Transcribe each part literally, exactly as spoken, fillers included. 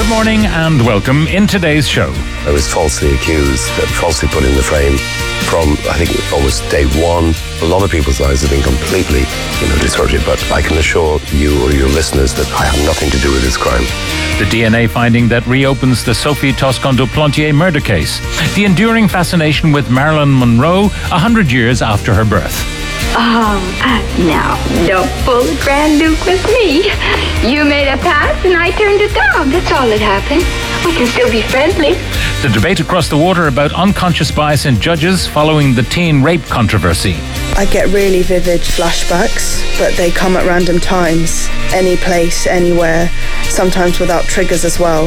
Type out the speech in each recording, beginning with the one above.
Good morning and welcome in today's show. I was falsely accused, uh, falsely put in the frame from, I think, almost day one. A lot of people's lives have been completely, you know, distorted, but I can assure you or your listeners that I have nothing to do with this crime. The D N A finding that reopens the Sophie Toscan du Plantier murder case. The enduring fascination with Marilyn Monroe a hundred years after her birth. Oh, now, don't pull the Grand Duke with me. You made a pass and I turned it down. That's all that happened. We can still be friendly. The debate across the water about unconscious bias in judges following the teen rape controversy. I get really vivid flashbacks, but they come at random times, any place, anywhere, sometimes without triggers as well.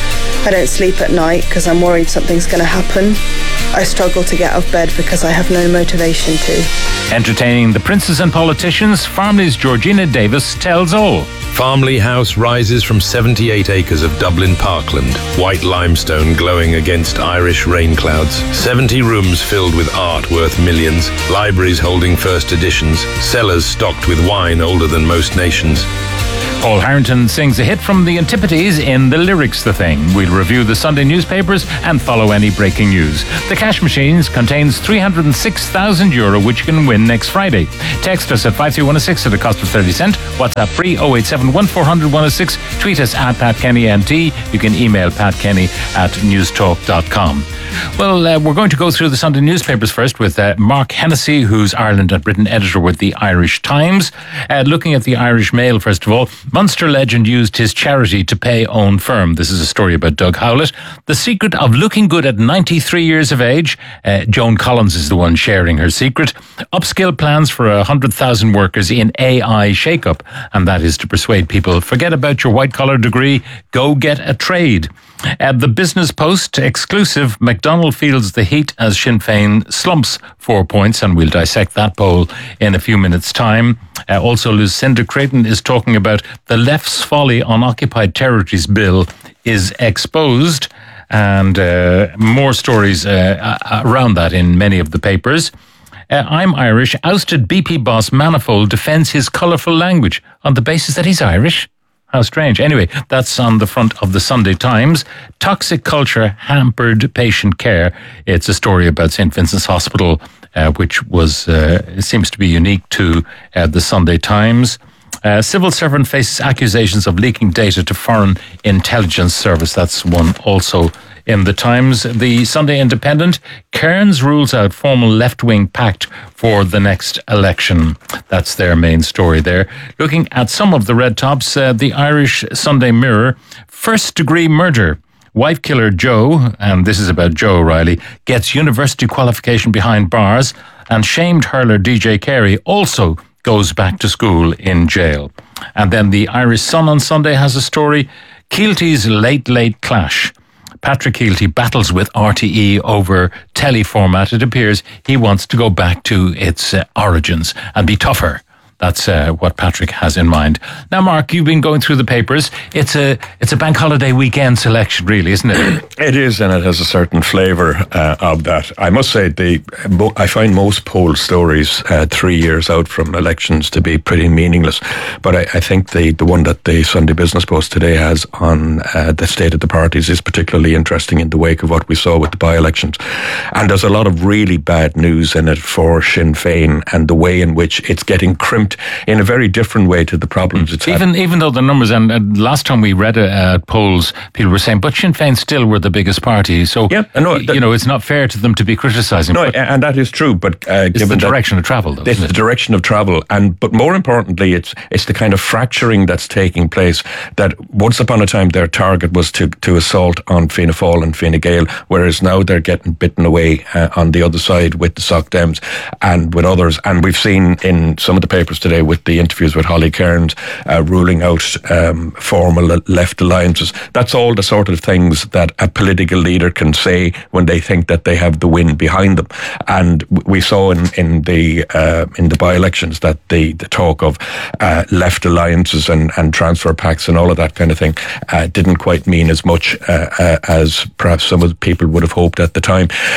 I don't sleep at night because I'm worried something's going to happen. I struggle to get out of bed because I have no motivation to. Entertaining the princes and politicians, Farmley's Georgina Davis tells all. Farmley House rises from seventy-eight acres of Dublin parkland, white limestone glowing against Irish rain clouds, seventy rooms filled with art worth millions, libraries holding first editions, cellars stocked with wine older than most nations. Paul Harrington sings a hit from the Antipodes in The Lyrics The Thing. We'll review the Sunday newspapers and follow any breaking news. The Cash Machines contains three hundred six thousand euro, which you can win next Friday. Text us at five three one six at a cost of thirty cents. WhatsApp free oh eight seven one four hundred one oh six. Tweet us at Pat Kenny N T. You can email patkenny at newstalk dot com. Well, uh, we're going to go through the Sunday newspapers first with uh, Mark Hennessy, who's Ireland and Britain editor with the Irish Times. Uh, looking at the Irish Mail, first of all, Munster legend used his charity to pay own firm. This is a story about Doug Howlett. The secret of looking good at ninety-three years of age. Uh, Joan Collins is the one sharing her secret. Upskill plans for one hundred thousand workers in A I shake-up. And that is to persuade people, forget about your white-collar degree, go get a trade. Uh, the Business Post exclusive, McDonnell feels the heat as Sinn Féin slumps four points, and we'll dissect that poll in a few minutes' time. Uh, also, Lucinda Creighton is talking about the left's folly on occupied territories bill is exposed, and uh, more stories uh, around that in many of the papers. Uh, I'm Irish. Ousted B P boss Manifold defends his colourful language on the basis that he's Irish. How strange. Anyway, that's on the front of the Sunday Times. Toxic culture hampered patient care. It's a story about Saint Vincent's Hospital, uh, which was uh, seems to be unique to uh, the Sunday Times. Uh, civil servant faces accusations of leaking data to Foreign Intelligence Service. That's one also in the Times. The Sunday Independent, Cairns rules out formal left-wing pact for the next election. That's their main story there. Looking at some of the red tops, uh, the Irish Sunday Mirror, first-degree murder. Wife killer Joe, and this is about Joe O'Reilly, gets university qualification behind bars, and shamed hurler D J Carey also goes back to school in jail. And then the Irish Sun on Sunday has a story, Keelty's late, late clash. Patrick Keelty battles with R T E over telly format. It appears he wants to go back to its uh, origins and be tougher. That's uh, what Patrick has in mind. Now, Mark, you've been going through the papers. It's a it's a bank holiday weekend selection, really, isn't it? It is, and it has a certain flavour uh, of that. I must say, the I find most poll stories uh, three years out from elections to be pretty meaningless. But I, I think the, the one that the Sunday Business Post today has on uh, the state of the parties is particularly interesting in the wake of what we saw with the by-elections. And there's a lot of really bad news in it for Sinn Féin and the way in which it's getting crimped in a very different way to the problems it's even had. Even though the numbers, and uh, last time we read uh, polls, people were saying, but Sinn Féin still were the biggest party. So, yeah, no, that, you know, it's not fair to them to be criticising. No, and that is true. But uh, it's the direction of travel, though. It's the direction of travel, and but more importantly, it's it's the kind of fracturing that's taking place. That once upon a time, their target was to to assault on Fianna Fáil and Fine Gael, whereas now they're getting bitten away uh, on the other side with the Soc Dems and with others. And we've seen in some of the papers today with the interviews with Holly Cairns uh, ruling out um, formal left alliances. That's all the sort of things that a political leader can say when they think that they have the wind behind them. And we saw in, in the uh, in the by-elections that the, the talk of uh, left alliances and, and transfer pacts and all of that kind of thing uh, didn't quite mean as much uh, uh, as perhaps some of the people would have hoped at the time. But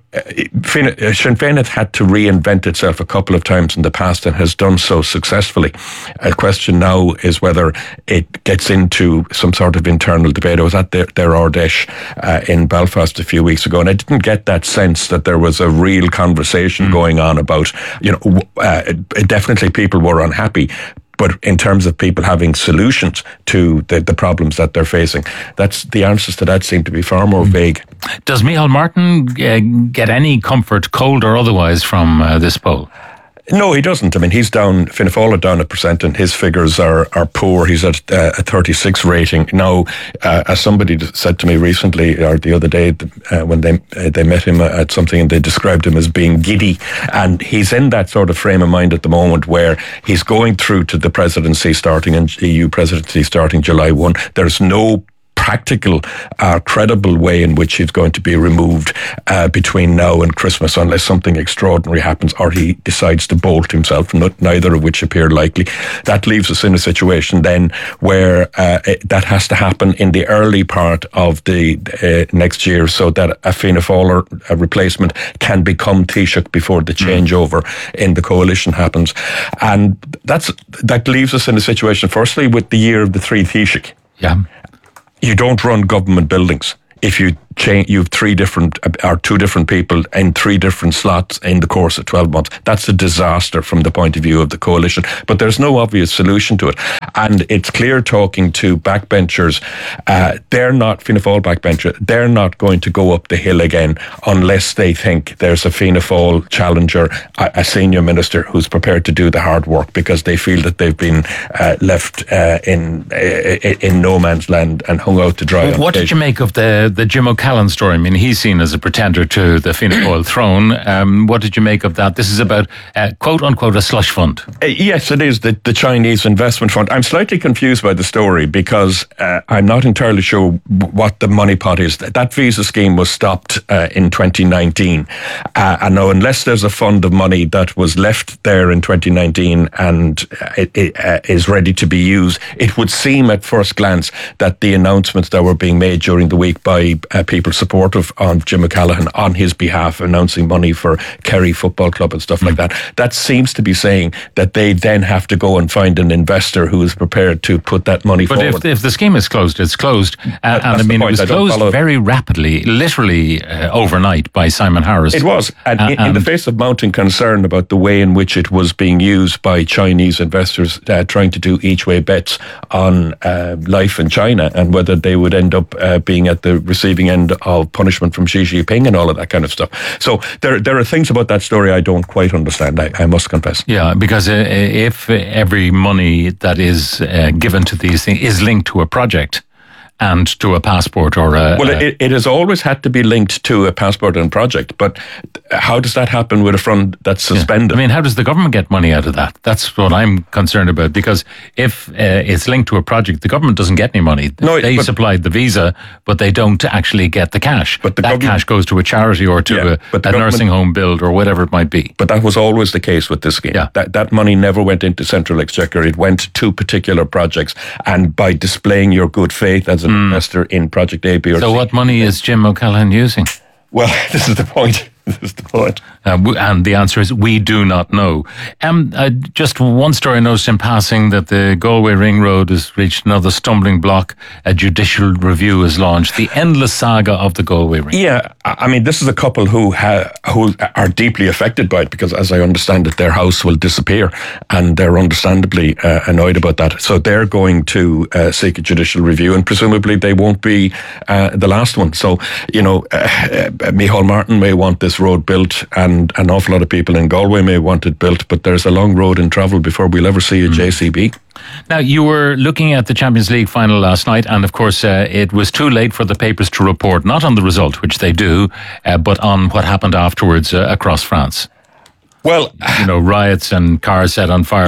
Fianna, Sinn Féin has had to reinvent itself a couple of times in the past and has done so successfully. A question now is whether it gets into some sort of internal debate. I was at their, their Ardesh uh, in Belfast a few weeks ago, and I didn't get that sense that there was a real conversation mm. going on about, you know, uh, definitely people were unhappy. But in terms of people having solutions to the, the problems that they're facing, that's the answers to that seem to be far more vague. Does Micheál Martin uh, get any comfort, cold or otherwise, from uh, this poll? No, he doesn't. I mean, he's down, Fianna Fáil are down a percent and his figures are, are poor. He's at uh, a thirty-six rating. Now, uh, as somebody said to me recently, or the other day, uh, when they uh, they met him at something and they described him as being giddy, and he's in that sort of frame of mind at the moment where he's going through to the presidency starting, in E U presidency starting July first. There's no practical, uh, credible way in which he's going to be removed uh, between now and Christmas unless something extraordinary happens or he decides to bolt himself, not, neither of which appear likely. That leaves us in a situation then where uh, it, that has to happen in the early part of the uh, next year so that a Fianna Fáil a replacement can become Taoiseach before the changeover mm. in the coalition happens. And that's that leaves us in a situation, firstly, with the year of the three Taoiseach. Yeah. You don't run government buildings if you change, you have three different or two different people in three different slots in the course of twelve months. That's a disaster from the point of view of the coalition. But there's no obvious solution to it. And it's clear, talking to backbenchers, uh, they're not, Fianna Fáil backbenchers, they're not going to go up the hill again unless they think there's a Fianna Fáil challenger, a, a senior minister who's prepared to do the hard work, because they feel that they've been uh, left uh, in uh, in no man's land and hung out to dry. What did you make of the the Jim O'Callaghan story? I mean, he's seen as a pretender to the Fianna Fáil throne. Um, what did you make of that? This is about, uh, quote unquote, a slush fund. Uh, yes, it is, the, the Chinese investment fund. I'm slightly confused by the story because uh, I'm not entirely sure what the money pot is. That visa scheme was stopped uh, in twenty nineteen. Uh, and now, unless there's a fund of money that was left there in twenty nineteen and it, it uh, is ready to be used, it would seem at first glance that the announcements that were being made during the week by uh, people supportive of Jim O'Callaghan on his behalf, announcing money for Kerry Football Club and stuff mm. like that, that seems to be saying that they then have to go and find an investor who is prepared to put that money but forward. But if, if the scheme is closed, it's closed. Uh, and I mean, it was closed very rapidly, literally uh, overnight by Simon Harris. It was. And, uh, in, and in the face of mounting concern about the way in which it was being used by Chinese investors uh, trying to do each way bets on uh, life in China and whether they would end up uh, being at the receiving end of punishment from Xi Jinping and all of that kind of stuff. So there there are things about that story I don't quite understand, I, I must confess. Yeah, because uh, if every money that is uh, given to these things is linked to a project and to a passport or a... Well, it, it has always had to be linked to a passport and project, but how does that happen with a fund that's suspended? Yeah. I mean, how does the government get money out of that? That's what I'm concerned about, because if uh, it's linked to a project, the government doesn't get any money. No, they supplied the visa, but they don't actually get the cash. But the that cash goes to a charity or to yeah, a, a nursing home build or whatever it might be. But that was always the case with this scheme. Yeah. That, that money never went into Central Exchequer. It went to particular projects, and by displaying your good faith as a investor in Project A, B or C. So what money is Jim O'Callaghan using? Well, this is the point. This is the point. Uh, and the answer is we do not know. Um, uh, just one story I noticed in passing, that the Galway Ring Road has reached another stumbling block. A judicial review is launched. The endless saga of the Galway Ring. Yeah, I mean, this is a couple who ha- who are deeply affected by it because, as I understand it, their house will disappear, and they're understandably uh, annoyed about that. So they're going to uh, seek a judicial review, and presumably they won't be uh, the last one. So, you know, uh, uh, Micheál Martin may want this road built, and an awful lot of people in Galway may want it built, but there's a long road in travel before we'll ever see a mm. J C B. Now, you were looking at the Champions League final last night, and of course uh, it was too late for the papers to report, not on the result, which they do, uh, but on what happened afterwards uh, across France. Well, you know, riots and cars set on fire. Yeah.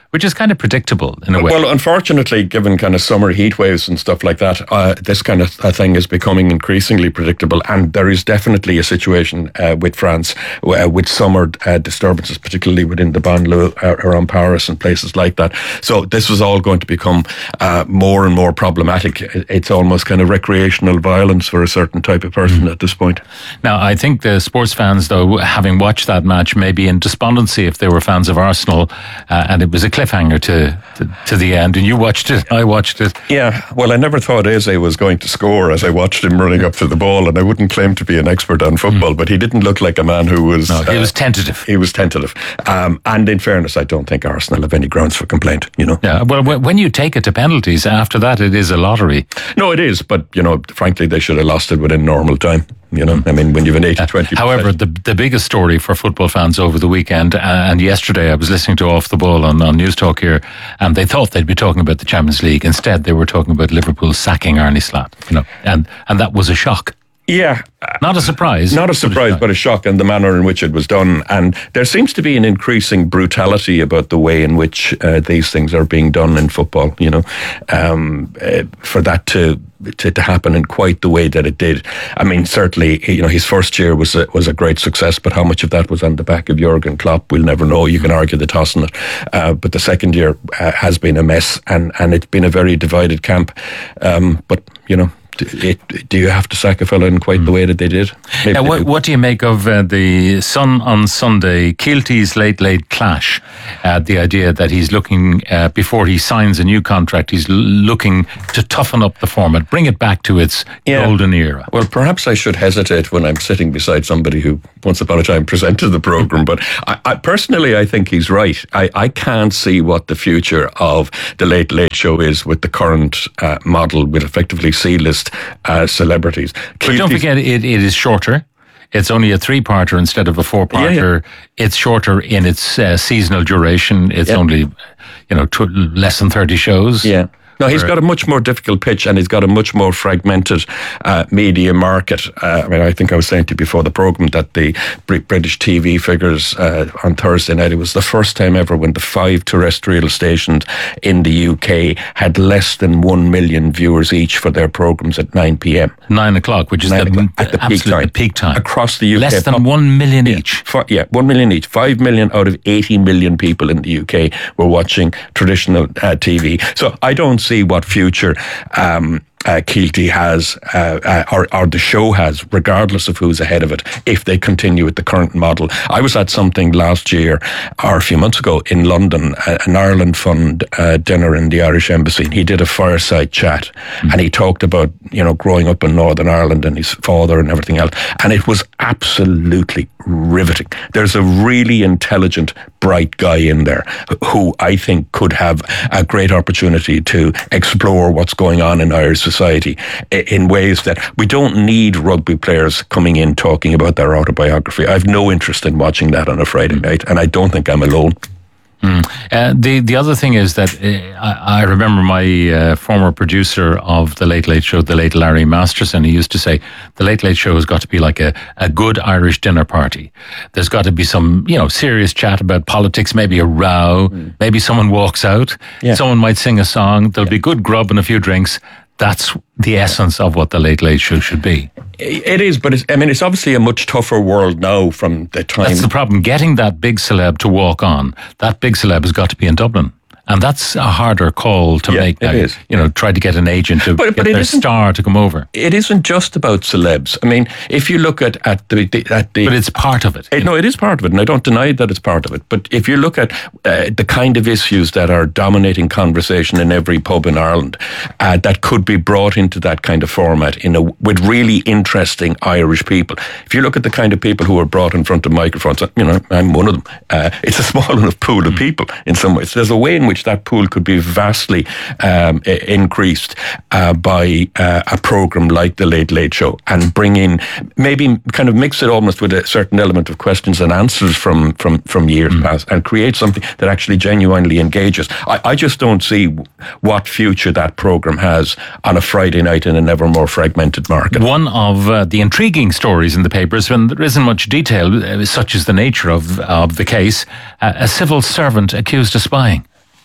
which is kind of predictable in a way. Well, unfortunately, given kind of summer heat waves and stuff like that, uh, this kind of uh, thing is becoming increasingly predictable. And there is definitely a situation uh, with France uh, with summer uh, disturbances, particularly within the banlieue uh, around Paris and places like that. So this is all going to become uh, more and more problematic. It's almost kind of recreational violence for a certain type of person mm. at this point. Now, I think the sports fans, though, having watched that match, may be in despondency if they were fans of Arsenal, uh, and it was a cliffhanger to, to to the end, and you watched it, I watched it. Yeah, well, I never thought Eze was going to score as I watched him running up to the ball, and I wouldn't claim to be an expert on football, mm. but he didn't look like a man who was... No, he uh, was tentative. He was tentative. Um, and in fairness, I don't think Arsenal have any grounds for complaint, you know. Yeah, well, when you take it to penalties, after that it is a lottery. No, it is, but, you know, frankly, they should have lost it within normal time. You know, I mean, when you've an eighty twenty. Uh, however, the the biggest story for football fans over the weekend, uh, and yesterday I was listening to Off the Ball on, on News Talk here, and they thought they'd be talking about the Champions League. Instead, they were talking about Liverpool sacking Arne Slot, you know, and, and that was a shock. Yeah. Not a surprise. Not a surprise, but a shock in the manner in which it was done. And there seems to be an increasing brutality about the way in which uh, these things are being done in football, you know, um, uh, for that to, to to happen in quite the way that it did. I mean, certainly, you know, his first year was a, was a great success, but how much of that was on the back of Jurgen Klopp, we'll never know. You can argue the toss on it. Uh, but the second year uh, has been a mess, and, and it's been a very divided camp. Um, but, you know, It, do you have to sack a fellow in quite mm. the way that they did? Yeah, what, what do you make of uh, the Sun on Sunday, Keelty's late, late clash? Uh, the idea that he's looking, uh, before he signs a new contract, he's l- looking to toughen up the format, bring it back to its yeah. golden era. Well, perhaps I should hesitate when I'm sitting beside somebody who once upon a time presented the programme, but I, I, personally I think he's right. I, I can't see what the future of the Late Late Show is with the current uh, model, with effectively C-list Uh, celebrities. But Keelty's, don't forget, it, it is shorter. It's only a three-parter instead of a four-parter. Yeah, yeah. It's shorter in its uh, seasonal duration. It's yeah. only, you know, tw- less than thirty shows. Yeah. No, he's got a much more difficult pitch, and he's got a much more fragmented uh, media market. Uh, I mean, I think I was saying to you before the programme that the British T V figures uh, on Thursday night, it was the first time ever when the five terrestrial stations in the U K had less than one million viewers each for their programmes at nine p.m. Nine o'clock, which is the, o'clock, at the peak time. peak time. Across the U K. Less than one million yeah, each. For, yeah, one million each. Five million out of eighty million people in the U K were watching traditional uh, T V. So I don't see what future um, uh, Keelty has, uh, uh, or, or the show has, regardless of who's ahead of it, if they continue with the current model. I was at something last year, or a few months ago, in London, uh, an Ireland Fund uh, dinner in the Irish Embassy, and he did a fireside chat, mm. and he talked about, you know, growing up in Northern Ireland and his father and everything else, and it was absolutely riveting. There's a really intelligent, bright guy in there who I think could have a great opportunity to explore what's going on in Irish society in ways that we don't need rugby players coming in talking about their autobiography. I have no interest in watching that on a Friday night, and I don't think I'm alone. Mm. Uh, the the other thing is that uh, I, I remember my uh, former producer of the Late Late Show, the late Larry Masterson. He used to say the Late Late Show has got to be like a, a good Irish dinner party. There's got to be some, you know, serious chat about politics, maybe a row, mm. maybe someone walks out, yeah. someone might sing a song. There'll yeah. be good grub and a few drinks. That's the essence of what the Late Late Show should be. It is, but it's, I mean, it's obviously a much tougher world now from the time. That's the problem. Getting that big celeb to walk on, that big celeb has got to be in Dublin. And that's a harder call to yeah, make. It now. is. You know, try to get an agent to but, get but their star to come over. It isn't just about celebs. I mean, if you look at, at the, the at the, but it's part of it. it no, it is part of it, and I don't deny that it's part of it. But if you look at uh, the kind of issues that are dominating conversation in every pub in Ireland, uh, that could be brought into that kind of format in a with really interesting Irish people. If you look at the kind of people who are brought in front of microphones, you know, I'm one of them. Uh, it's a small enough pool of people in some ways. There's a way in which that pool could be vastly um, increased uh, by uh, a program like the Late Late Show, and bring in, maybe kind of mix it almost with a certain element of questions and answers from from, from years mm. past, and create something that actually genuinely engages. I, I just don't see what future that program has on a Friday night in an ever more fragmented market. One of uh, the intriguing stories in the papers, when there isn't much detail, uh, such as the nature of, of the case, uh, a civil servant accused of spying.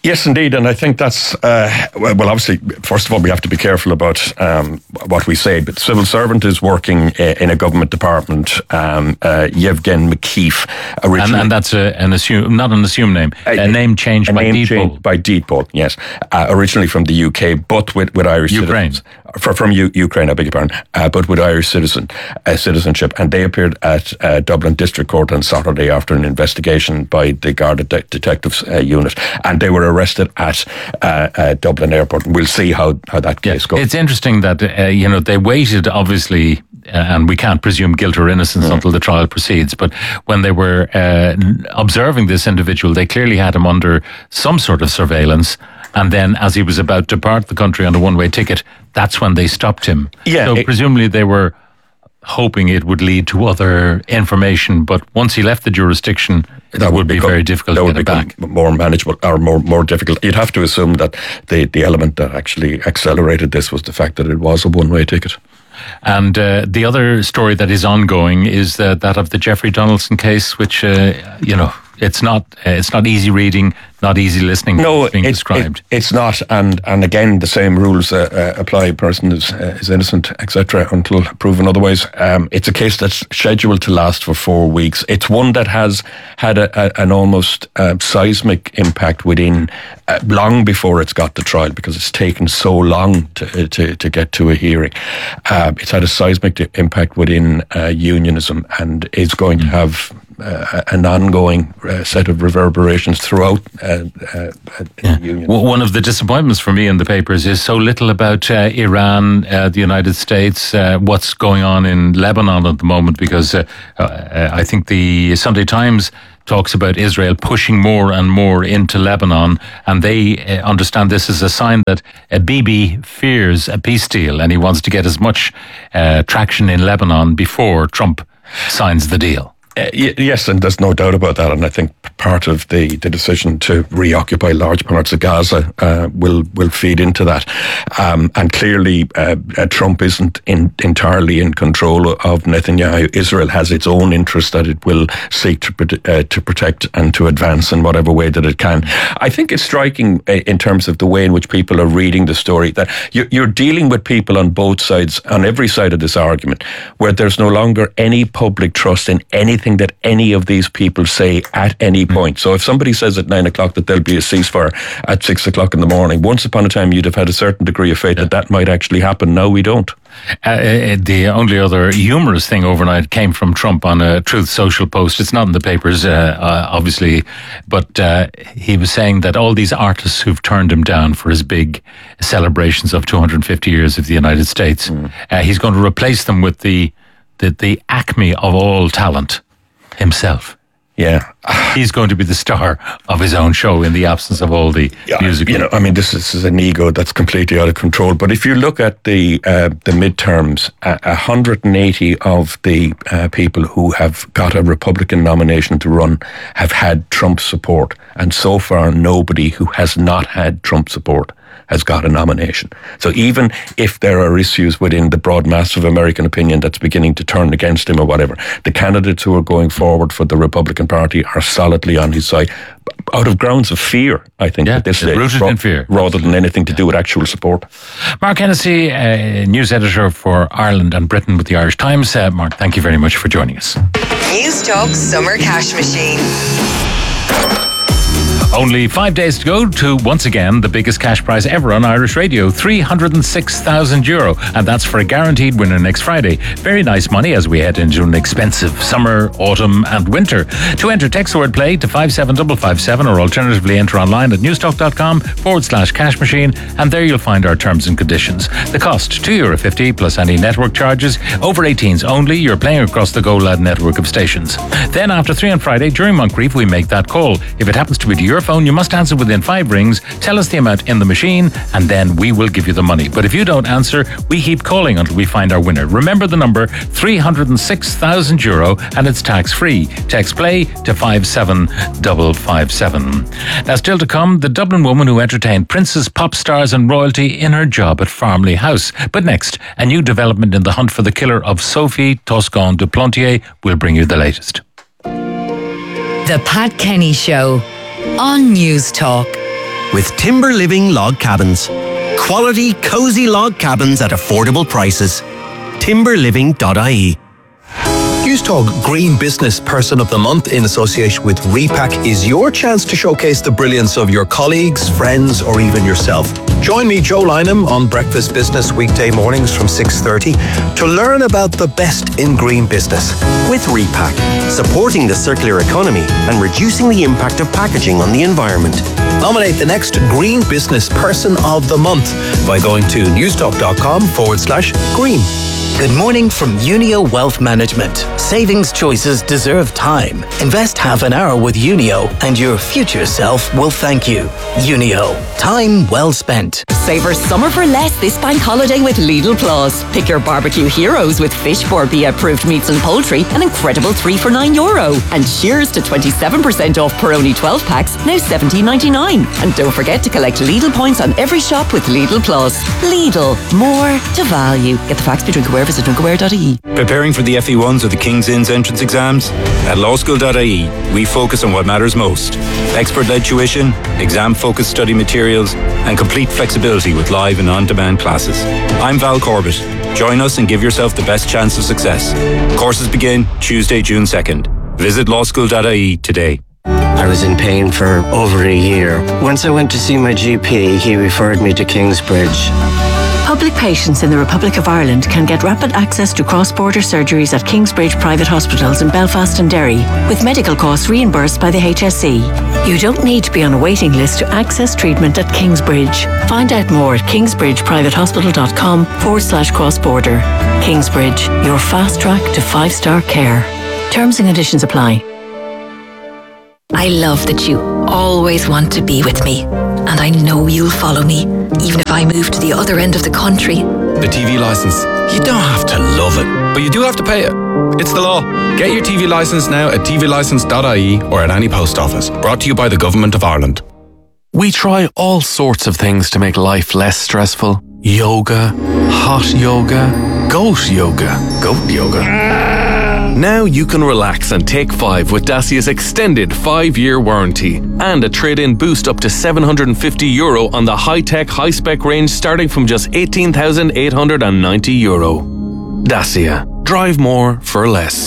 Yes, indeed, and I think that's, uh, well, obviously, first of all, we have to be careful about um, what we say, but civil servant is working in a government department, um, uh, Yevgen McKeef, originally. And, and that's a, an assume, not an assumed name, a, a name changed a by name deed poll. changed by deed poll, yes. Uh, originally from the U K, but with, with Irish Ukraine. citizens. For, from U- Ukraine, I beg your pardon, uh, but with Irish citizen uh, citizenship. And they appeared at uh, Dublin District Court on Saturday after an investigation by the Garda De- Detectives uh, Unit. And they were arrested at uh, uh, Dublin Airport. We'll see how, how that case goes. It's interesting that, uh, you know, they waited, obviously, uh, and we can't presume guilt or innocence mm. until the trial proceeds. But when they were uh, observing this individual, they clearly had him under some sort of surveillance. And then as he was about to depart the country on a one-way ticket, that's when they stopped him. Yeah, so it, presumably they were hoping it would lead to other information. But once he left the jurisdiction, that would be become, very difficult to get it back. More manageable or more more difficult. You'd have to assume that the, the element that actually accelerated this was the fact that it was a one-way ticket. And uh, the other story that is ongoing is uh, that of the Jeffrey Donaldson case, which, uh, you know, it's not uh, it's not easy reading, not easy listening. No, being it, described. It, it's not, and and again the same rules uh, uh, apply. A person is uh, is innocent, et cetera, until proven otherwise. Um, it's a case that's scheduled to last for four weeks. It's one that has had a, a, an almost uh, seismic impact within uh, long before it's got to trial, because it's taken so long to to, to get to a hearing. Uh, it's had a seismic impact within uh, unionism, and is going to have Uh, an ongoing uh, set of reverberations throughout uh, uh, yeah. the union. Well, one of the disappointments for me in the papers is so little about uh, Iran, uh, the United States, uh, what's going on in Lebanon at the moment, because uh, uh, I think the Sunday Times talks about Israel pushing more and more into Lebanon, and they uh, understand this as a sign that uh, Bibi fears a peace deal, and he wants to get as much uh, traction in Lebanon before Trump signs the deal. Uh, y- yes, and there's no doubt about that. And I think part of the, the decision to reoccupy large parts of Gaza uh, will will feed into that. Um, and clearly, uh, uh, Trump isn't in, entirely in control of Netanyahu. Israel has its own interest that it will seek to uh, to protect and to advance in whatever way that it can. I think it's striking uh, in terms of the way in which people are reading the story, that you're, you're dealing with people on both sides, on every side of this argument, where there's no longer any public trust in anything that any of these people say at any point. So if somebody says at nine o'clock that there'll be a ceasefire at six o'clock in the morning, once upon a time you'd have had a certain degree of faith yeah. that that might actually happen. Now we don't. Uh, the only other humorous thing overnight came from Trump on a Truth Social post. It's not in the papers, uh, uh, obviously, but uh, he was saying that all these artists who've turned him down for his big celebrations of two hundred fifty years of the United States, mm. uh, he's going to replace them with the, the, the acme of all talent, himself. Yeah. He's going to be the star of his own show in the absence of all the yeah, music. You know, I mean, this is, this is an ego that's completely out of control. But if you look at the uh, the midterms, uh, one hundred eighty of the uh, people who have got a Republican nomination to run have had Trump support. And so far, nobody who has not had Trump support has got a nomination. So even if there are issues within the broad mass of American opinion that's beginning to turn against him or whatever, the candidates who are going forward for the Republican Party are solidly on his side, out of grounds of fear, I think, yeah, at this stage, rooted ra- in fear. rather than anything to do with actual support. Mark Hennessy, uh, news editor for Ireland and Britain with the Irish Times. Uh, Mark, thank you very much for joining us. News Talk Summer Cash Machine. Only five days to go to, once again, the biggest cash prize ever on Irish radio, three hundred six thousand euro. And that's for a guaranteed winner next Friday. Very nice money as we head into an expensive summer, autumn and winter. To enter, text the word play to five seven five five seven or alternatively enter online at newstalk.com forward slash cash machine, and there you'll find our terms and conditions. The cost, two euro fifty plus any network charges. Over eighteens only. You're playing across the Go Lad network of stations. Then after three on Friday, during Moncrief, we make that call. If it happens to be to your phone, you must answer within five rings, tell us the amount in the machine, and then we will give you the money. But if you don't answer, we keep calling until we find our winner. Remember the number, three hundred six thousand euro, and it's tax-free. Text play to five seven five five seven. Now, still to come, the Dublin woman who entertained princes, pop stars and royalty in her job at Farmley House. But next, a new development in the hunt for the killer of Sophie Toscan du Plantier. We'll bring you the latest. The Pat Kenny Show on News Talk. with Timber Living Log Cabins. Quality, cosy log cabins at affordable prices. timber living dot I E. Newstalk Green Business Person of the Month in association with Repack is your chance to showcase the brilliance of your colleagues, friends, or even yourself. Join me, Joe Lynham, on Breakfast Business weekday mornings from six thirty to learn about the best in green business. With Repack, supporting the circular economy and reducing the impact of packaging on the environment. Nominate the next Green Business Person of the Month by going to newstalk.com forward slash green. Good morning from Unio Wealth Management. Savings choices deserve time. Invest half an hour with Unio and your future self will thank you. Unio. Time well spent. Savour summer for less this bank holiday with Lidl Plus. Pick your barbecue heroes with Fish four B approved meats and poultry, an incredible three for nine euro. And cheers to twenty-seven percent off Peroni twelve packs, now seventeen ninety-nine. And don't forget to collect Lidl points on every shop with Lidl Plus. Lidl. More to value. Get the facts, be drinkaware, visit drinkaware dot I E. Preparing for the F E ones or the King's Inns entrance exams? At law school dot I E, we focus on what matters most. Expert-led tuition, exam-focused study materials, and complete flexibility with live and on-demand classes. I'm Val Corbett. Join us and give yourself the best chance of success. Courses begin Tuesday, June second. Visit law school dot I E today. I was in pain for over a year. Once I went to see my G P, he referred me to Kingsbridge. Public patients in the Republic of Ireland can get rapid access to cross-border surgeries at Kingsbridge private hospitals in Belfast and Derry, with medical costs reimbursed by the H S E. You don't need to be on a waiting list to access treatment at Kingsbridge. Find out more at kingsbridgeprivatehospital.com forward slash cross-border. Kingsbridge, your fast track to five-star care. Terms and conditions apply. I love that you always want to be with me, and I know you'll follow me, even if I move to the other end of the country. The T V licence. You don't have to love it, but you do have to pay it. It's the law. Get your T V licence now at t v licence dot I E or at any post office. Brought to you by the Government of Ireland. We try all sorts of things to make life less stressful. Yoga, hot yoga, goat yoga, goat yoga. Now you can relax and take five with Dacia's extended five-year warranty and a trade-in boost up to seven hundred fifty euro on the high-tech, high-spec range starting from just eighteen thousand eight hundred ninety euro. Dacia. Drive more for less.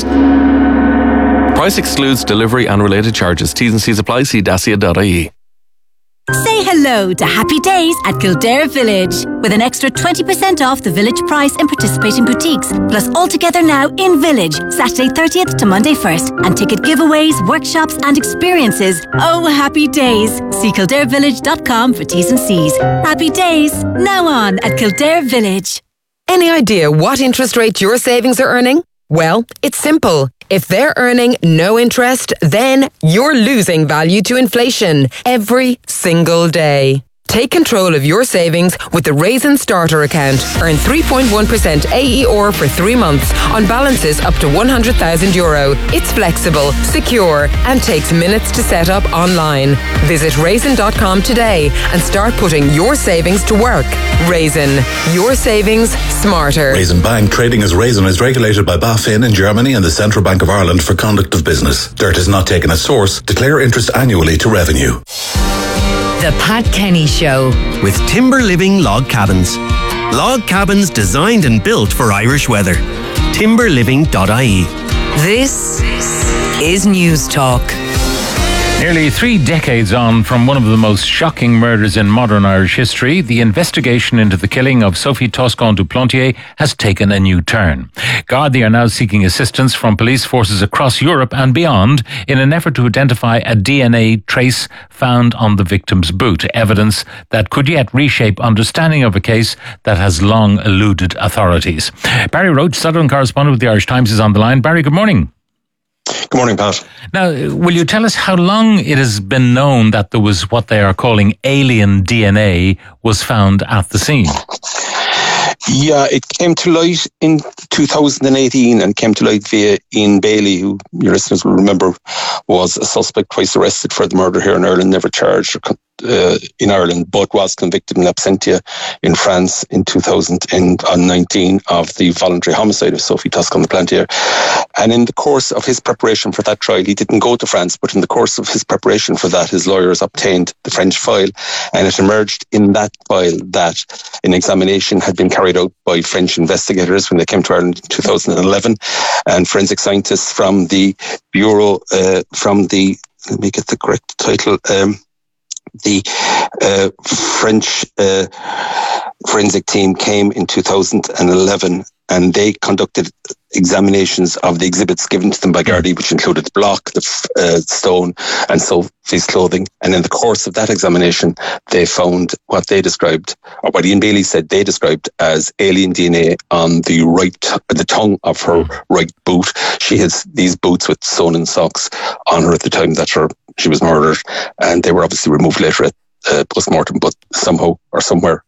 Price excludes delivery and related charges. T's and C's apply. See dacia dot I E. Say hello to Happy Days at Kildare Village with an extra twenty percent off the village price in participating boutiques, plus all together now in Village, Saturday thirtieth to Monday first, and ticket giveaways, workshops and experiences. Oh, Happy Days. See kildare village dot com for T's and C's. Happy Days, now on at Kildare Village. Any idea what interest rate your savings are earning? Well, it's simple. If they're earning no interest, then you're losing value to inflation every single day. Take control of your savings with the Raisin Starter account. Earn three point one percent A E R for three months on balances up to one hundred thousand euro. It's flexible, secure, and takes minutes to set up online. Visit raisin dot com today and start putting your savings to work. Raisin, your savings smarter. Raisin Bank, trading as Raisin, is regulated by BaFin in Germany and the Central Bank of Ireland for conduct of business. Dirt is not taken as source. Declare interest annually to revenue. The Pat Kenny Show with Timber Living Log Cabins. Log cabins designed and built for Irish weather. timber living dot I E. This is News Talk. Nearly three decades on from one of the most shocking murders in modern Irish history, the investigation into the killing of Sophie Toscan du Plantier has taken a new turn. Gardaí are now seeking assistance from police forces across Europe and beyond in an effort to identify a D N A trace found on the victim's boot, evidence that could yet reshape understanding of a case that has long eluded authorities. Barry Roach, Southern correspondent with the Irish Times, is on the line. Barry, good morning. Good morning, Pat. Now, will you tell us how long it has been known that there was what they are calling alien D N A was found at the scene? Yeah, it came to light in two thousand eighteen and came to light via Ian Bailey, who your listeners will remember was a suspect twice arrested for the murder here in Ireland, never charged or con- uh, in Ireland, but was convicted in absentia in France in two thousand nineteen of the voluntary homicide of Sophie Toscan-Plantier. And in the course of his preparation for that trial, he didn't go to France, but in the course of his preparation for that, his lawyers obtained the French file, and it emerged in that file that an examination had been carried out by French investigators when they came to Ireland in two thousand eleven, and forensic scientists from the Bureau, uh, from the, let me get the correct title, um, the uh, French uh, forensic team came in two thousand eleven, and they conducted examinations of the exhibits given to them by Gardaí, which included the block, the uh, stone, and Sophie's clothing. And in the course of that examination, they found what they described, or what Ian Bailey said they described as alien D N A on the right, the tongue of her right boot. She has these boots with sewn-in socks on her at the time that her she was murdered, and they were obviously removed later at uh, post-mortem, but somehow or somewhere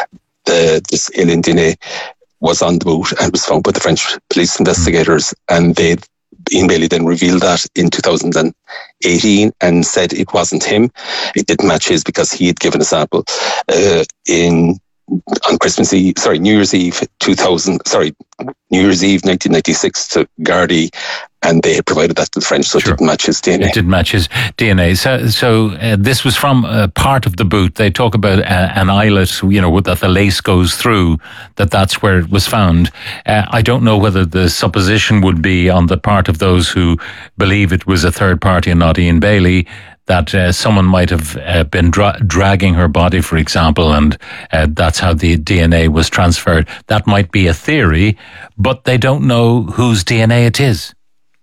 uh, this alien D N A was on the boot and was found by the French police investigators, and they Ian Bailey then revealed that in two thousand eighteen and said it wasn't him. It didn't match his because he had given a sample uh, in on Christmas Eve, sorry, New Year's Eve two thousand, sorry, New Year's Eve nineteen ninety-six to Gardaí, and they had provided that to the French, so sure. It didn't match his D N A. It didn't match his D N A. So, so uh, this was from uh, part of the boot. They talk about uh, an eyelet, you know, that the lace goes through, that that's where it was found. Uh, I don't know whether the supposition would be on the part of those who believe it was a third party and not Ian Bailey, that uh, someone might have uh, been dra- dragging her body, for example, and uh, that's how the D N A was transferred. That might be a theory, but they don't know whose D N A it is.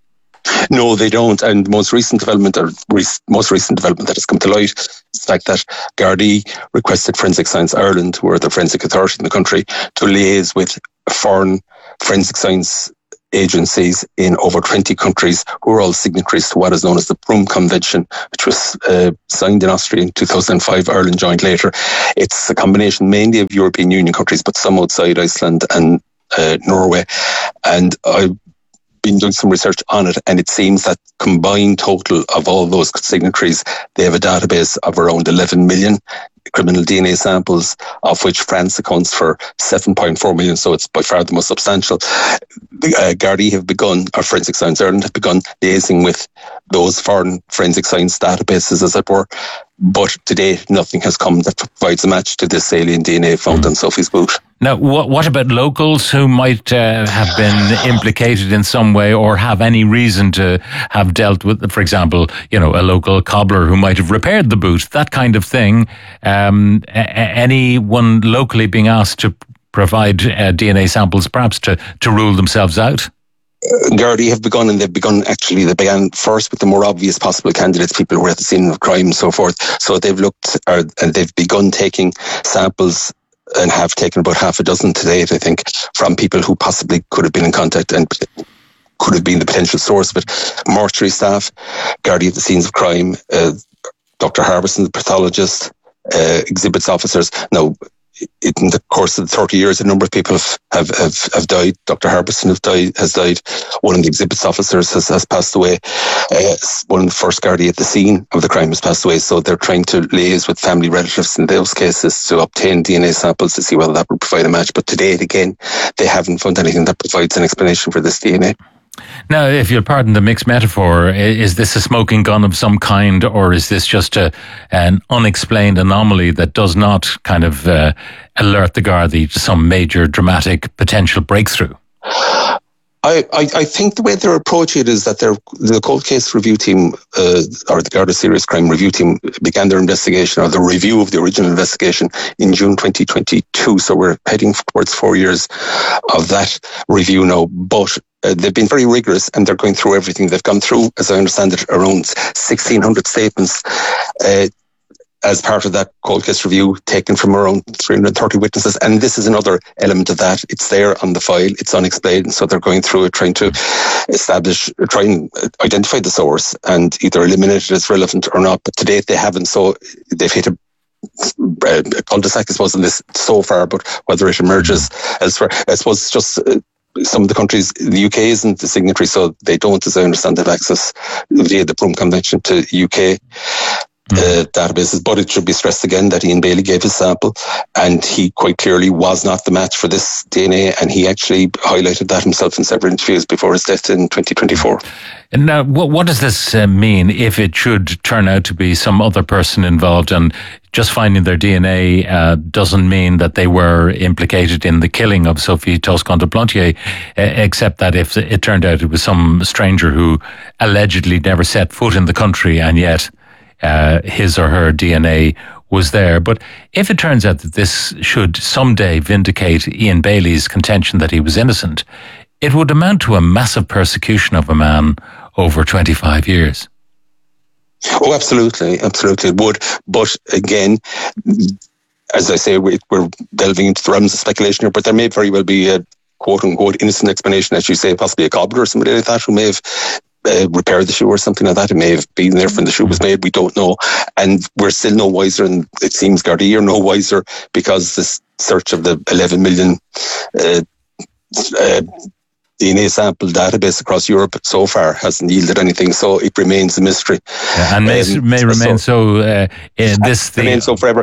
No, they don't. And the most recent development, or re- most recent development that has come to light, is the fact that Gardaí requested Forensic Science Ireland, who are the forensic authority in the country, to liaise with foreign forensic science agencies in over twenty countries who are all signatories to what is known as the Prüm Convention, which was uh, signed in Austria in two thousand five. Ireland joined later. It's a combination mainly of European Union countries, but some outside Iceland and uh, Norway. And I've been doing some research on it, and it seems that combined total of all those signatories, they have a database of around eleven million criminal D N A samples, of which France accounts for seven point four million, so it's by far the most substantial. Uh, Gardaí have begun, or Forensic Science Ireland have begun liaising with those foreign forensic science databases, as it were, but to date nothing has come that provides a match to this alien D N A found mm. on Sophie's boot. Now, what, what about locals who might uh, have been implicated in some way, or have any reason to have dealt with, for example, you know, a local cobbler who might have repaired the boot, that kind of thing? Um, a- anyone locally being asked to provide uh, D N A samples, perhaps to, to rule themselves out? Gardaí have begun, and they've begun, actually, they began first with the more obvious possible candidates, people who were at the scene of crime and so forth. So they've looked, or, and they've begun taking samples, and have taken about half a dozen to date, I think, from people who possibly could have been in contact and could have been the potential source of it. Mortuary staff, Gardaí at the scenes of crime, uh, Doctor Harbison, the pathologist, uh, exhibits officers. Now, in the course of thirty years, a number of people have, have, have, have died. Doctor Harbison have died, has died. One of the exhibits officers has, has passed away. Uh, one of the first Gardaí at the scene of the crime has passed away. So they're trying to liaise with family relatives in those cases to obtain D N A samples to see whether that would provide a match. But to date, again, they haven't found anything that provides an explanation for this D N A. Now, if you'll pardon the mixed metaphor, is this a smoking gun of some kind, or is this just a, an unexplained anomaly that does not kind of uh, alert the Gardaí to some major dramatic potential breakthrough? I, I, I think the way they're approaching it is that they're, the cold case review team, uh, or the Garda Serious Crime Review Team, began their investigation, or the review of the original investigation, in June twenty twenty-two. So we're heading towards four years of that review now. But uh, they've been very rigorous, and they're going through everything. They've gone through, as I understand it, around sixteen hundred statements uh, as part of that cold case review, taken from around three hundred thirty witnesses. And this is another element of that. It's there on the file. It's unexplained. So they're going through it, trying to establish, try and identify the source and either eliminate it as relevant or not. But to date, they haven't. So they've hit a, a cul-de-sac, I suppose, in this so far. But whether it emerges elsewhere, I suppose it's just... Uh, some of the countries, the U K isn't the signatory, so they don't, as I understand, have access via the Prüm Convention to U K. Uh, databases, but it should be stressed again that Ian Bailey gave his sample and he quite clearly was not the match for this D N A, and he actually highlighted that himself in several interviews before his death in twenty twenty-four. And now, what, what does this uh, mean if it should turn out to be some other person involved, and just finding their D N A uh, doesn't mean that they were implicated in the killing of Sophie Toscan de Plantier, uh, except that if it turned out it was some stranger who allegedly never set foot in the country and yet Uh, his or her D N A was there. But if it turns out that this should someday vindicate Ian Bailey's contention that he was innocent, it would amount to a massive persecution of a man over twenty-five years. Oh, absolutely, absolutely it would. But again, as I say, we're delving into the realms of speculation here, but there may very well be a quote-unquote innocent explanation, as you say, possibly a cobbler or somebody like that who may have Uh, repair the shoe or something like that. It may have been there when the shoe was made. We don't know. And we're still no wiser, and it seems Gardaí are no wiser, because this search of the eleven million uh, uh, D N A sample database across Europe so far hasn't yielded anything. So it remains a mystery. Yeah, and may, um, may remain so, so uh, in this thing. Remain so forever.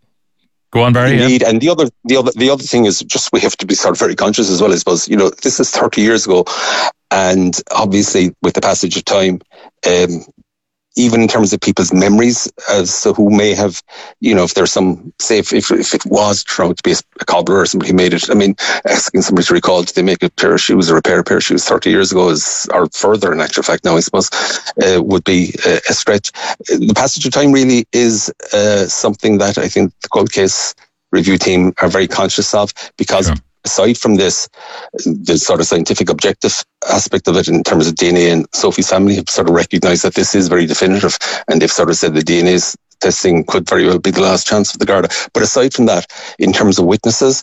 Go on, Barry. Indeed. Yeah. And the other, the other, the other thing is just we have to be sort of very conscious as well, I suppose. You know, this is thirty years ago, and obviously with the passage of time, um, even in terms of people's memories as to who may have, you know, if there's some, say if, if, if it was trying to be a, a cobbler or somebody who made it, I mean, asking somebody to recall, did they make a pair of shoes or repair a pair of shoes thirty years ago is, or further in actual fact now, I suppose, uh, would be uh, a stretch. The passage of time really is uh, something that I think the cold case review team are very conscious of, because sure. Aside from this, the sort of scientific objective aspect of it in terms of D N A, and Sophie's family have sort of recognised that this is very definitive, and they've sort of said the D N A testing could very well be the last chance for the Garda. But aside from that, in terms of witnesses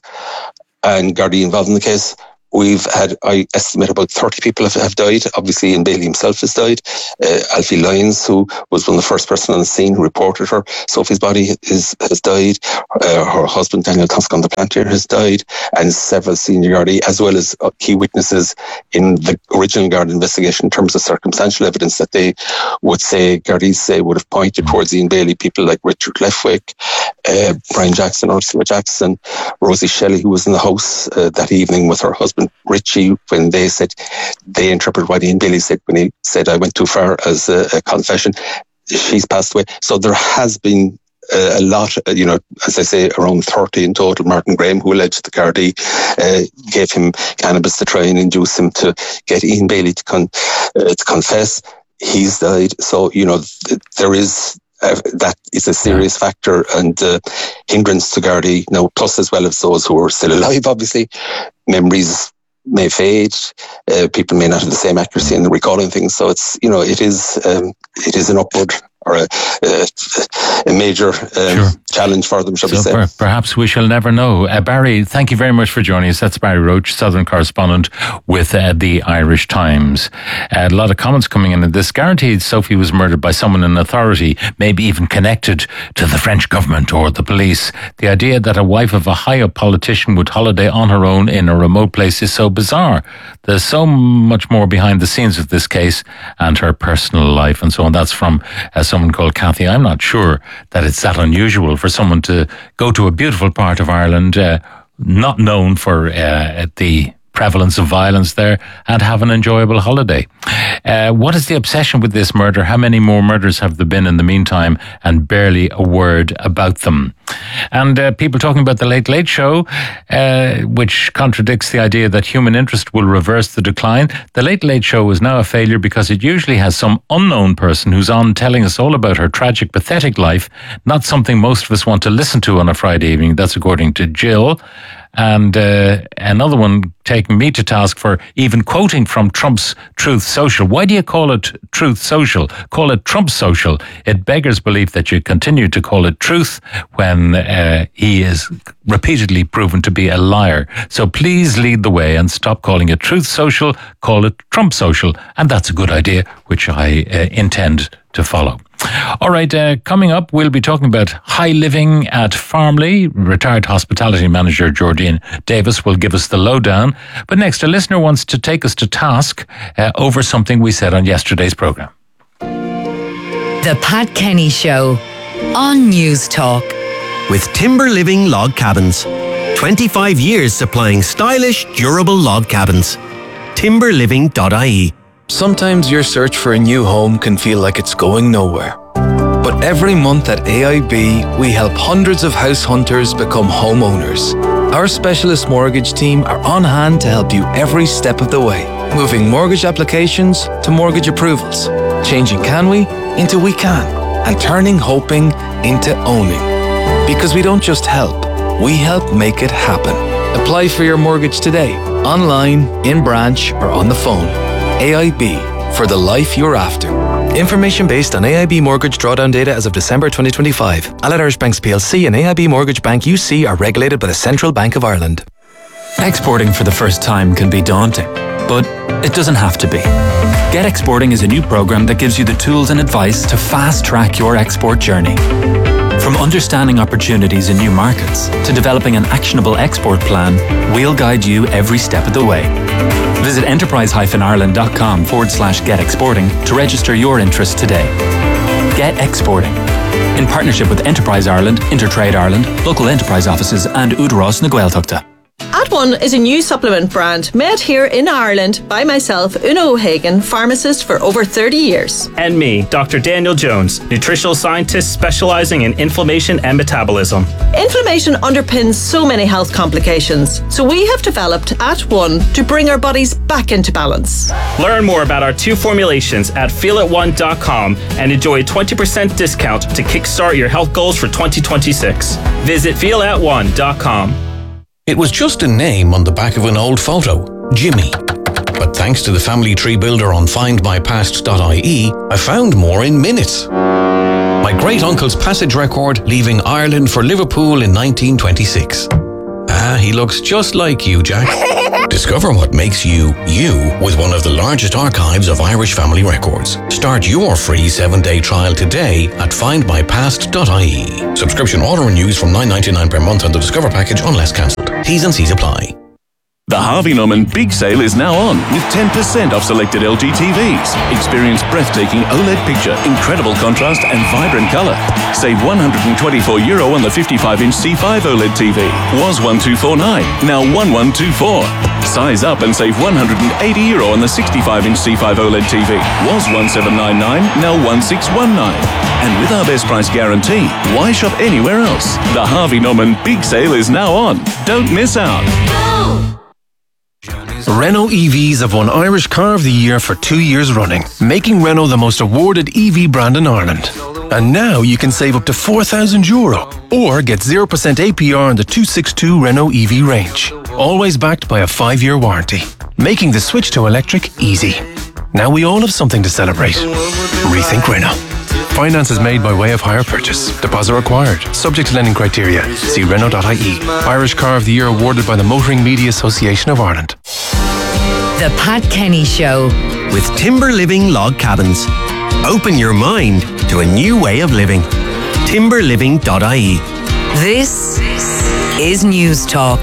and Gardaí involved in the case, we've had, I estimate, about thirty people have, have died. Obviously, Ian Bailey himself has died. Uh, Alfie Lyons, who was one of the first person on the scene who reported her, Sophie's body, is, has died. Uh, her husband, Daniel Toscan de Plantier, has died. And several senior Gardaí, as well as uh, key witnesses in the original Garda investigation in terms of circumstantial evidence that they would say, Gardaí say, would have pointed towards Ian Bailey. People like Richard Lefwick, uh, Brian Jackson, Ursula Jackson, Rosie Shelley, who was in the house uh, that evening with her husband Richie, when they said, they interpret what Ian Bailey said when he said, I went too far, as a, a confession. She's passed away. So there has been uh, a lot, uh, you know, as I say, around thirty in total. Martin Graham, who alleged the Gardaí uh, gave him cannabis to try and induce him to get Ian Bailey to, con- uh, to confess. He's died. So, you know, th- there is Uh, that is a serious factor and uh, hindrance to Gardaí. Now, plus as well as those who are still alive, obviously, memories may fade. Uh, people may not have the same accuracy in recalling things. So it's, you know, it is um, it is an upward or a, a, a major um, sure. challenge for them, shall so we say. Per- perhaps we shall never know. Uh, Barry, thank you very much for joining us. That's Barry Roach, Southern correspondent with uh, the Irish Times. Uh, a lot of comments coming in. This guaranteed Sophie was murdered by someone in authority, maybe even connected to the French government or the police. The idea that a wife of a high-up politician would holiday on her own in a remote place is so bizarre. There's so much more behind the scenes of this case and her personal life and so on. That's from uh, someone called Kathy. I'm not sure that it's that unusual for someone to go to a beautiful part of Ireland, uh, not known for uh, the prevalence of violence there, and have an enjoyable holiday. Uh, what is the obsession with this murder? How many more murders have there been in the meantime, and barely a word about them? And uh, people talking about the Late Late Show, uh, which contradicts the idea that human interest will reverse the decline. The Late Late Show is now a failure because it usually has some unknown person who's on telling us all about her tragic, pathetic life, not something most of us want to listen to on a Friday evening. That's according to Jill. And uh, another one taking me to task for even quoting from Trump's Truth Social. Why do you call it Truth Social? Call it Trump Social. It beggars belief that you continue to call it truth when uh, he is repeatedly proven to be a liar. So please lead the way and stop calling it Truth Social. Call it Trump Social. And that's a good idea, which I uh, intend to follow. All right, uh, coming up, we'll be talking about high living at Farmley. Retired hospitality manager Georgine Davis will give us the lowdown. But next, a listener wants to take us to task uh, over something we said on yesterday's programme. The Pat Kenny Show on News Talk. With Timber Living Log Cabins. twenty-five years supplying stylish, durable log cabins. timber living dot I E. Sometimes your search for a new home can feel like it's going nowhere. But every month at A I B, we help hundreds of house hunters become homeowners. Our specialist mortgage team are on hand to help you every step of the way, moving mortgage applications to mortgage approvals, changing can we into we can, and turning hoping into owning. Because we don't just help, we help make it happen. Apply for your mortgage today, online, in branch, or on the phone. A I B, for the life you're after. Information based on A I B mortgage drawdown data as of December twenty twenty-five. Allied Irish Banks P L C and A I B Mortgage Bank U C are regulated by the Central Bank of Ireland. Exporting for the first time can be daunting, but it doesn't have to be. Get Exporting is a new program that gives you the tools and advice to fast-track your export journey. From understanding opportunities in new markets to developing an actionable export plan, we'll guide you every step of the way. Visit enterprise-ireland.com forward slash get exporting to register your interest today. Get Exporting. In partnership with Enterprise Ireland, Intertrade Ireland, local enterprise offices and Udaros na Gaeltachta. At One is a new supplement brand made here in Ireland by myself, Una O'Hagan, pharmacist for over thirty years. And me, Doctor Daniel Jones, nutritional scientist specializing in inflammation and metabolism. Inflammation underpins so many health complications, so we have developed At One to bring our bodies back into balance. Learn more about our two formulations at feel it one dot com and enjoy a twenty percent discount to kickstart your health goals for twenty twenty-six. Visit feel it one dot com. It was just a name on the back of an old photo, Jimmy. But thanks to the family tree builder on find my past dot I E, I found more in minutes. My great-uncle's passage record leaving Ireland for Liverpool in nineteen twenty-six. Ah, he looks just like you, Jack. Discover what makes you, you, with one of the largest archives of Irish family records. Start your free seven-day trial today at find my past dot I E. Subscription auto-renews from nine ninety-nine per month on the Discover package unless cancelled. T's and C's apply. The Harvey Norman Big Sale is now on with ten percent off selected L G T Vs. Experience breathtaking OLED picture, incredible contrast and vibrant colour. Save one hundred twenty-four euro on the fifty-five inch C five OLED T V. Was one thousand two hundred forty-nine, now one thousand one hundred twenty-four. Size up and save one hundred eighty euro on the sixty-five inch C five OLED T V. Was one thousand seven hundred ninety-nine, now one thousand six hundred nineteen. And with our best price guarantee, why shop anywhere else? The Harvey Norman Big Sale is now on. Don't miss out. Renault E Vs have won Irish Car of the Year for two years running, making Renault the most awarded E V brand in Ireland. And now you can save up to four thousand euro or get zero percent A P R on the two sixty-two Renault E V range. Always backed by a five-year warranty, making the switch to electric easy. Now we all have something to celebrate. Rethink Renault. Finance is made by way of hire purchase. Deposit required. Subject to lending criteria. See Renault dot I E. Irish Car of the Year awarded by the Motoring Media Association of Ireland. The Pat Kenny Show. With Timber Living Log Cabins. Open your mind to a new way of living. timber living dot I E. This is News Talk.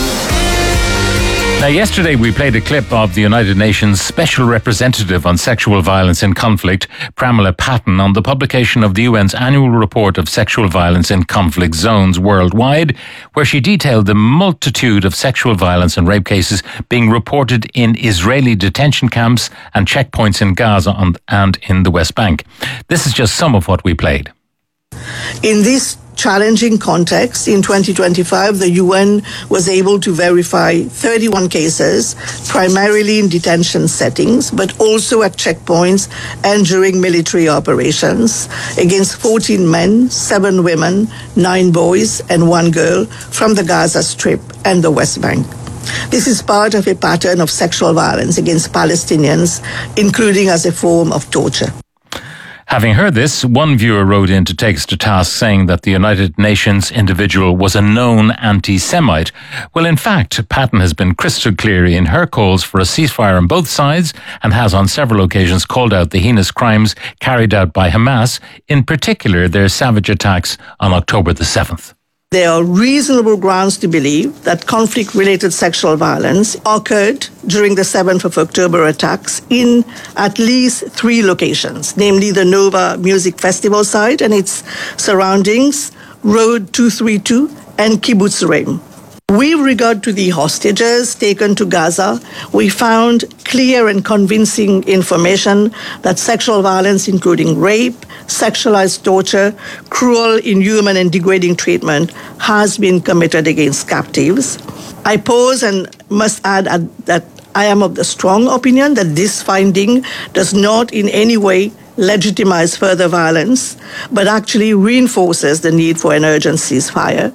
Now, yesterday we played a clip of the United Nations Special Representative on Sexual Violence in Conflict, Pramila Patten, on the publication of the U N's annual report of sexual violence in conflict zones worldwide, where she detailed the multitude of sexual violence and rape cases being reported in Israeli detention camps and checkpoints in Gaza and in the West Bank. This is just some of what we played. In this challenging context, in twenty twenty-five, the U N was able to verify thirty-one cases, primarily in detention settings, but also at checkpoints and during military operations, against fourteen men, seven women, nine boys, and one girl from the Gaza Strip and the West Bank. This is part of a pattern of sexual violence against Palestinians, including as a form of torture. Having heard this, one viewer wrote in to take us to task, saying that the United Nations individual was a known anti-Semite. Well, in fact, Patten has been crystal clear in her calls for a ceasefire on both sides and has on several occasions called out the heinous crimes carried out by Hamas, in particular their savage attacks on October the seventh. There are reasonable grounds to believe that conflict-related sexual violence occurred during the seventh of October attacks in at least three locations, namely the Nova Music Festival site and its surroundings, Road two thirty-two and Kibbutz Reim. With regard to the hostages taken to Gaza, we found clear and convincing information that sexual violence, including rape, sexualized torture, cruel, inhuman, and degrading treatment, has been committed against captives. I pause and must add that I am of the strong opinion that this finding does not in any way legitimize further violence, but actually reinforces the need for an urgent ceasefire.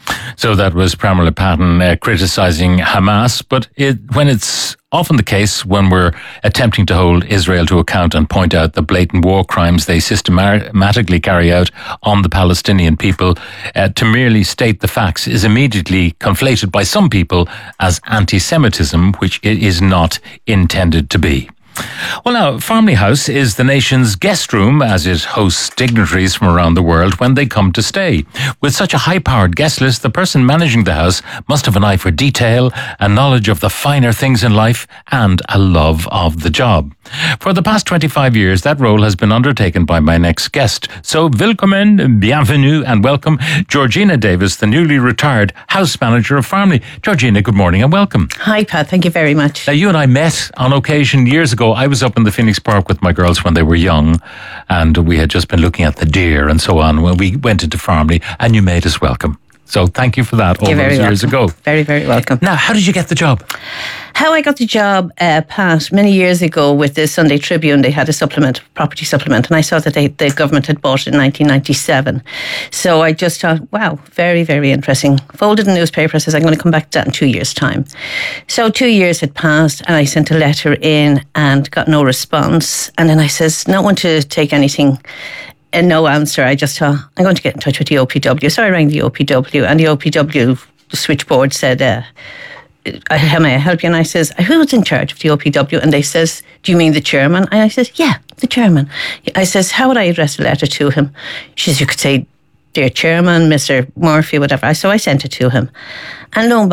So that was Pramila Patten uh, criticising Hamas, but it, when it's often the case when we're attempting to hold Israel to account and point out the blatant war crimes they systematically carry out on the Palestinian people, uh, to merely state the facts is immediately conflated by some people as anti-Semitism, which it is not intended to be. Well, now, Farmley House is the nation's guest room as it hosts dignitaries from around the world when they come to stay. With such a high-powered guest list, the person managing the house must have an eye for detail, a knowledge of the finer things in life, and a love of the job. For the past twenty-five years, that role has been undertaken by my next guest. So, willkommen, bienvenue, and welcome, Georgina Davis, the newly retired house manager of Farmley. Georgina, good morning and welcome. Hi, Pat. Thank you very much. Now, you and I met on occasion years ago. I was up in the Phoenix Park with my girls when they were young, and we had just been looking at the deer and so on when we went into Farmley, and you made us welcome. So thank you for that all You're those years welcome. ago. Very, very welcome. Now, how did you get the job? How I got the job, uh, Pat, many years ago with the Sunday Tribune, they had a supplement, property supplement, and I saw that they, the government had bought it in nineteen ninety-seven. So I just thought, wow, very, very interesting. Folded the newspaper, says I'm going to come back to that in two years' time. So two years had passed, and I sent a letter in and got no response. And then I says, not want to take anything. And no answer. I just thought, I'm going to get in touch with the O P W. So I rang the O P W, and the O P W the switchboard said, uh, how may I help you? And I says, who's in charge of the O P W? And they says, do you mean the chairman? And I says, yeah, the chairman. I says, how would I address a letter to him? She says, you could say, dear chairman, Mister Murphy, whatever. So I sent it to him. And lo and